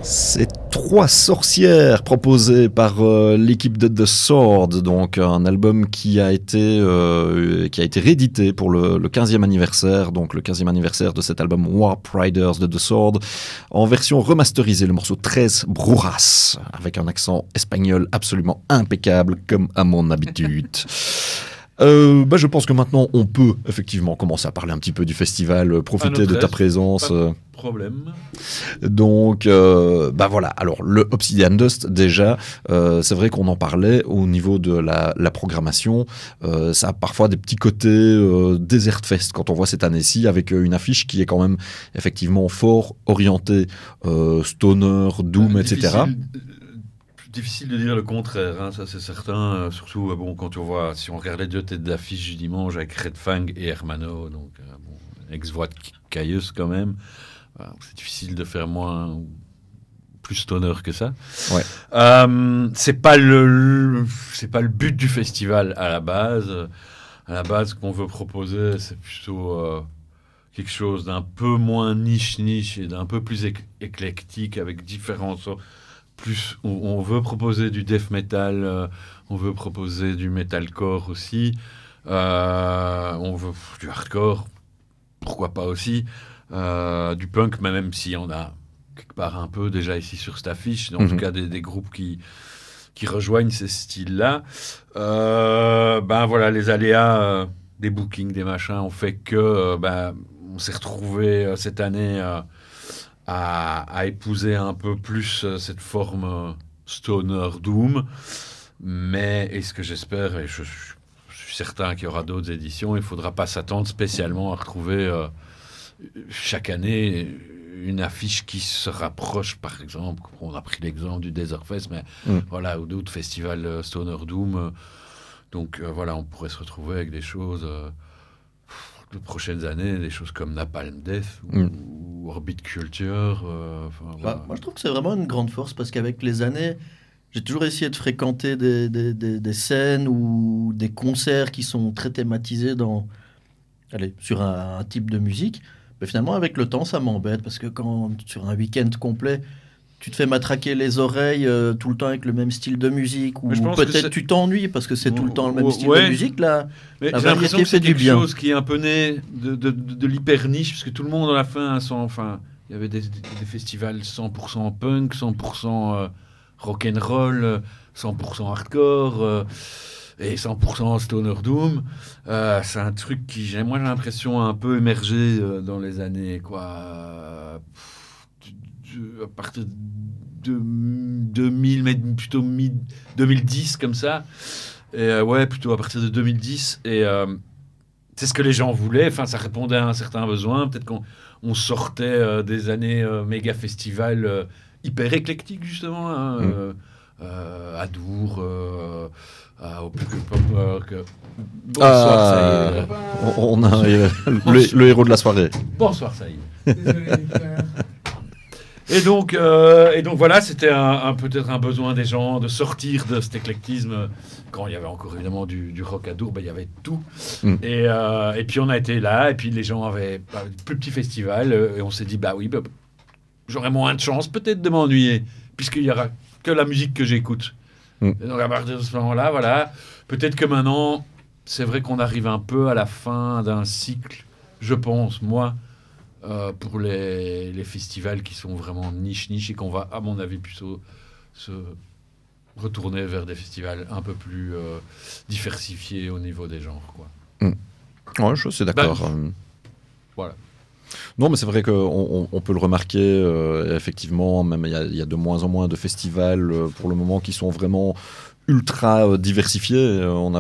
C'est Trois sorcières proposées par l'équipe de The Sword, donc un album qui a été réédité pour le 15e anniversaire, donc le 15e anniversaire de cet album Warp Riders de The Sword, en version remasterisée, le morceau 13 Brujas, avec un accent espagnol absolument impeccable, comme à mon habitude. Je pense que maintenant on peut effectivement commencer à parler un petit peu du festival, profiter de ta présence. Pas de problème. Donc, voilà. Alors, le Obsidian Dust, déjà, c'est vrai qu'on en parlait au niveau de la programmation. Ça a parfois des petits côtés Desert Fest quand on voit cette année-ci, avec une affiche qui est quand même effectivement fort orientée stoner, doom, etc. Difficile de dire le contraire, hein, ça c'est certain. Surtout, quand on voit, si on regarde les deux têtes d'affiche du dimanche avec Red Fang et Hermano, donc ex-voix de Caius quand même. C'est difficile de faire plus stoner que ça. Ouais. C'est pas le but du festival à la base. À la base, ce qu'on veut proposer, c'est plutôt quelque chose d'un peu moins niche et d'un peu plus éclectique avec différents sortes. Plus, on veut proposer du death metal, on veut proposer du metalcore aussi, on veut du hardcore, pourquoi pas aussi, du punk, même si on a quelque part un peu déjà ici sur cette affiche, en tout cas des groupes qui rejoignent ces styles-là. Les aléas des bookings, des machins, ont fait que on s'est retrouvé cette année à épouser un peu plus cette forme stoner doom. Mais, et ce que j'espère, et je suis certain qu'il y aura d'autres éditions, il ne faudra pas s'attendre spécialement à retrouver chaque année une affiche qui se rapproche, par exemple, on a pris l'exemple du Desert Fest, mais voilà, ou d'autres festivals stoner doom. Donc on pourrait se retrouver avec des choses de prochaines années, des choses comme Napalm Death ou Orbit Culture. Moi, je trouve que c'est vraiment une grande force parce qu'avec les années, j'ai toujours essayé de fréquenter des scènes ou des concerts qui sont très thématisés sur un type de musique. Mais finalement, avec le temps, ça m'embête parce que quand sur un week-end complet, tu te fais matraquer les oreilles tout le temps avec le même style de musique, ou peut-être tu t'ennuies parce que c'est tout le temps le même style de musique. Là, mais la j'ai l'impression que c'est du quelque bien. chose qui est un peu né de l'hyper niche, parce que tout le monde à la fin, il y avait des festivals 100% punk, 100% rock'n'roll, 100% hardcore et 100% stoner doom. C'est un truc qui, j'ai l'impression, a un peu émergé dans les années, à partir de 2000, mais plutôt 2010 comme ça. Et plutôt à partir de 2010. Et c'est ce que les gens voulaient. Enfin, ça répondait à un certain besoin. Peut-être qu'on sortait des années méga festival hyper éclectiques, justement. À Dour, au Pop Work. Bonsoir, Saïd. On a le héros de la soirée. Bonsoir, Saïd. Désolé, frère. Et donc voilà, c'était peut-être un besoin des gens de sortir de cet éclectisme. Quand il y avait encore évidemment du rock à Dour, il y avait tout. Et puis on a été là, et puis les gens avaient un plus petit festival, et on s'est dit, j'aurais moins de chance peut-être de m'ennuyer, puisqu'il n'y aura que la musique que j'écoute. Et donc à partir de ce moment-là, voilà, peut-être que maintenant, c'est vrai qu'on arrive un peu à la fin d'un cycle, je pense, moi, pour les festivals qui sont vraiment niche et qu'on va, à mon avis, plutôt se retourner vers des festivals un peu plus diversifiés au niveau des genres, quoi. Ouais, je suis d'accord. Voilà. Non, mais c'est vrai qu'on peut le remarquer, effectivement, même il y a de moins en moins de festivals pour le moment qui sont vraiment ultra diversifiés. On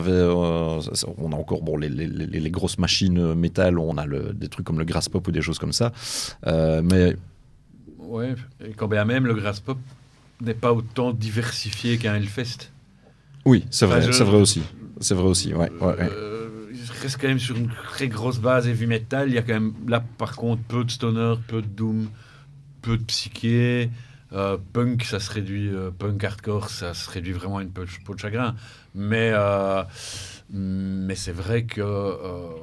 a encore les grosses machines métal, on a des trucs comme le Graspop ou des choses comme ça. Mais ouais, et quand bien même le Graspop n'est pas autant diversifié qu'un Hellfest. Oui, c'est vrai, c'est vrai aussi. C'est vrai aussi, ouais. Il reste quand même sur une très grosse base heavy metal. Il y a quand même là, par contre, peu de stoner, peu de doom, peu de psyché. Punk, ça se réduit. Punk hardcore, ça se réduit vraiment à une peau de chagrin. Mais c'est vrai que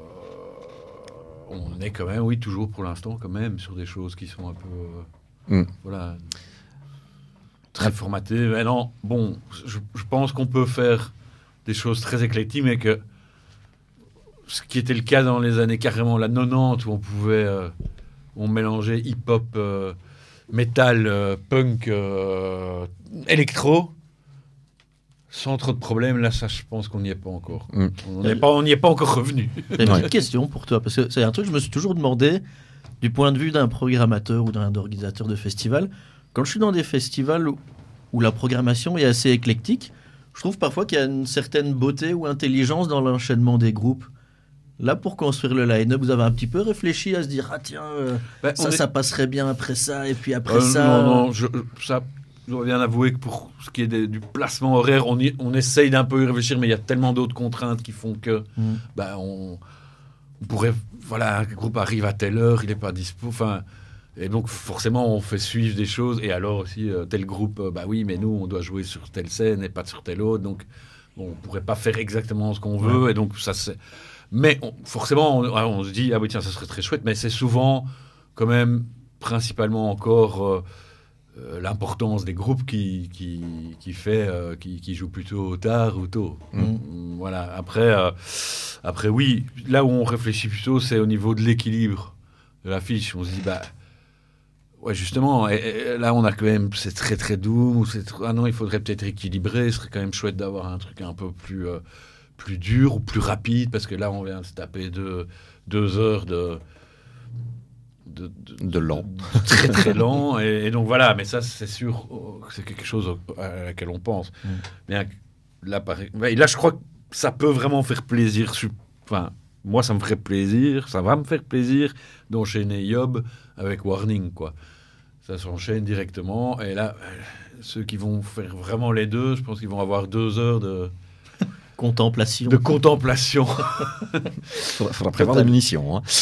on est quand même, oui, toujours pour l'instant, quand même, sur des choses qui sont un peu, voilà. très formaté. Mais non, bon, je pense qu'on peut faire des choses très éclectiques, mais que ce qui était le cas dans les années carrément la 90, où on mélangeait hip-hop, métal, punk, électro, sans trop de problèmes. Là, ça, je pense qu'on n'y est pas encore. On n'y est pas encore revenu. J'ai une petite question pour toi, parce que c'est un truc que je me suis toujours demandé, du point de vue d'un programmateur ou d'un organisateur de festival. Quand je suis dans des festivals où la programmation est assez éclectique, je trouve parfois qu'il y a une certaine beauté ou intelligence dans l'enchaînement des groupes. Là, pour construire le line-up, vous avez un petit peu réfléchi à se dire « Ah tiens, ça passerait bien après ça, et puis après ça... » Non, je dois bien avouer que pour ce qui est du placement horaire, on essaye d'un peu y réfléchir, mais il y a tellement d'autres contraintes qui font que on pourrait... Voilà, un groupe arrive à telle heure, il n'est pas dispo, enfin... Et donc, forcément, on fait suivre des choses. Et alors aussi, tel groupe, oui, mais nous, on doit jouer sur telle scène et pas sur telle autre. Donc, on ne pourrait pas faire exactement ce qu'on veut. Et donc, ça, c'est... Mais forcément, on se dit, ah oui, tiens, ça serait très chouette. Mais c'est souvent, quand même, principalement encore l'importance des groupes qui fait, qui jouent plutôt tard ou tôt. Voilà. Après, oui, là où on réfléchit plutôt, c'est au niveau de l'équilibre de l'affiche. On se dit, ouais, justement, et là, on a quand même, c'est très, très doux. Ah non, il faudrait peut-être équilibrer. Ce serait quand même chouette d'avoir un truc un peu plus dur ou plus rapide, parce que là, on vient de se taper 2 heures de lent. Très, très lent. Et donc, voilà. Mais ça, c'est sûr, c'est quelque chose à laquelle on pense. Mais là, je crois que ça peut vraiment faire plaisir. Enfin, moi, ça me ferait plaisir. Ça va me faire plaisir d'enchaîner Yob avec Warning, quoi. Ça s'enchaîne directement. Et là, ceux qui vont faire vraiment les deux, je pense qu'ils vont avoir 2 heures de contemplation. Faudra prévoir des munitions. Hein.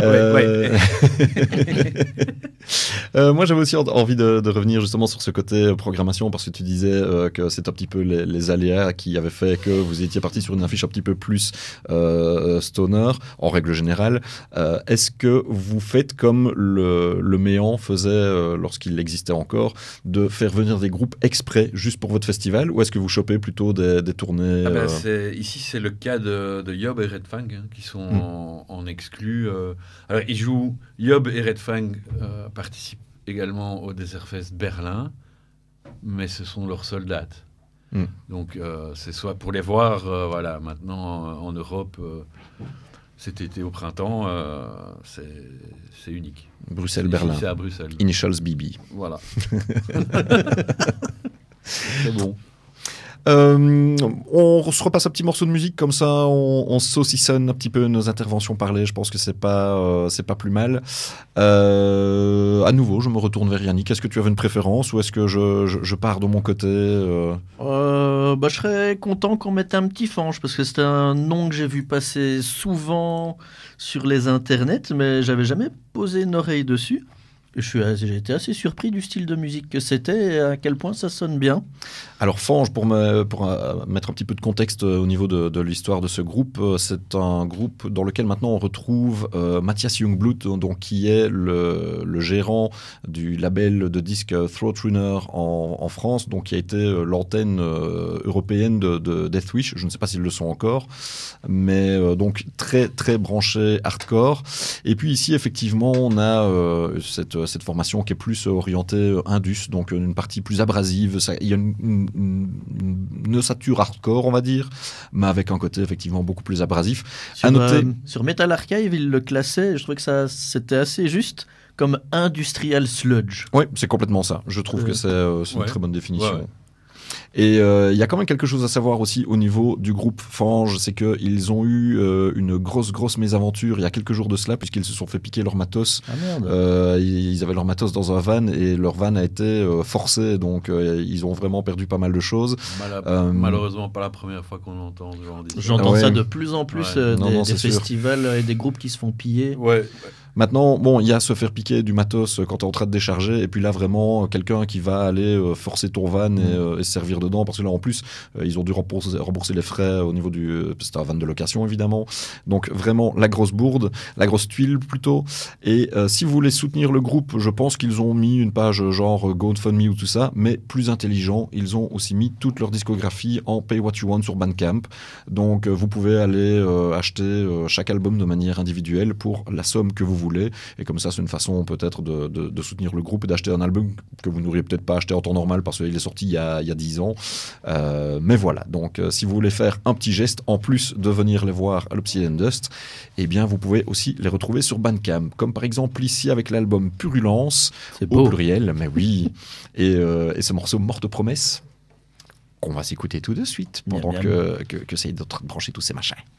Moi, j'avais aussi envie de revenir justement sur ce côté programmation, parce que tu disais que c'est un petit peu les aléas qui avaient fait que vous étiez parti sur une affiche un petit peu plus stoner, en règle générale. Est-ce que vous faites comme le Méant faisait lorsqu'il existait encore, de faire venir des groupes exprès juste pour votre festival, ou est-ce que vous chopez plutôt des tournées Ici, c'est le cas de Yob et Red Fang, qui sont en exclu. Alors, ils jouent... Yob et Red Fang participent également au Desert Fest Berlin, mais ce sont leurs seules dates. Donc, c'est soit pour les voir, voilà, maintenant, en Europe, cet été au printemps, c'est unique. Bruxelles-Berlin. C'est à Bruxelles. Initials BB. Voilà. C'est bon. On se repasse un petit morceau de musique comme ça, on saucissonne un petit peu nos interventions parlées. Je pense que c'est pas plus mal. À nouveau, je me retourne vers Yannick. Est-ce que tu avais une préférence ou est-ce que je pars de mon côté Je serais content qu'on mette un petit Fange, parce que c'est un nom que j'ai vu passer souvent sur les internets, mais j'avais jamais posé une oreille dessus. J'ai été assez surpris du style de musique que c'était et à quel point ça sonne bien. Alors Fange, pour mettre un petit peu de contexte au niveau de l'histoire de ce groupe, c'est un groupe dans lequel maintenant on retrouve Mathias Jungblut, donc, qui est le gérant du label de disques Throatrunner en France, donc qui a été l'antenne européenne de Deathwish. Je ne sais pas s'ils le sont encore, mais donc très très branché hardcore. Et puis ici effectivement on a cette formation qui est plus orientée indus, donc une partie plus abrasive. Il y a une ossature hardcore, on va dire, mais avec un côté effectivement beaucoup plus abrasif. Sur Metal Archive, il le classait, je trouvais que c'était assez juste, comme industrial sludge. Oui, c'est complètement ça. Je trouve que c'est une très bonne définition. Ouais. Et il y a quand même quelque chose à savoir aussi au niveau du groupe Fange, c'est qu'ils ont eu une grosse mésaventure il y a quelques jours de cela, puisqu'ils se sont fait piquer leur matos. Ah merde. Ils avaient leur matos dans un van et leur van a été forcé, donc ils ont vraiment perdu pas mal de choses. Malheureusement, pas la première fois qu'on entend ce genre d'histoire. J'entends ça de plus en plus, des c'est festivals et des groupes qui se font piller. Ouais. Maintenant, bon, il y a se faire piquer du matos quand tu es en train de décharger, et puis là, vraiment, quelqu'un qui va aller forcer ton van et se servir dedans, parce que là, en plus, ils ont dû rembourser les frais au niveau du... c'était un van de location, évidemment. Donc, vraiment, la grosse bourde, la grosse tuile, plutôt. Et si vous voulez soutenir le groupe, je pense qu'ils ont mis une page genre GoFundMe ou tout ça, mais plus intelligent, ils ont aussi mis toute leur discographie en Pay What You Want sur Bandcamp. Donc, vous pouvez aller acheter chaque album de manière individuelle pour la somme que vous voulez. Et comme ça, c'est une façon peut-être de soutenir le groupe et d'acheter un album que vous n'auriez peut-être pas acheté en temps normal parce qu'il est sorti il y a 10 ans. Mais voilà, donc si vous voulez faire un petit geste, en plus de venir les voir à l'Obsidian Dust, eh bien vous pouvez aussi les retrouver sur Bandcamp. Comme par exemple ici avec l'album Purulence, au pluriel, mais oui. Et ce morceau Morte Promesse, qu'on va s'écouter tout de suite pendant que c'est de brancher tous ces machins.